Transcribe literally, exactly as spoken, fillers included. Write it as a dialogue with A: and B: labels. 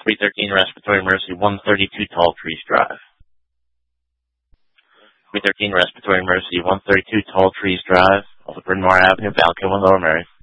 A: three thirteen Respiratory Mercy, one thirty-two Tall Trees Drive. three thirteen Respiratory Mercy, one thirty-two Tall Trees Drive, off of Bryn Mawr Avenue, Valkill, Lower Mary.